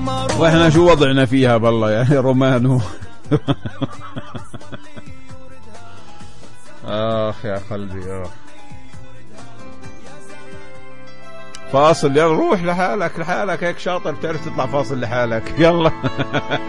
واحنا شو وضعنا فيها بالله يعني رومانو. اخ يا قلبي اخ. فاصل، يلا روح لحالك هيك شاطر، بتعرف تطلع فاصل لحالك، يلا.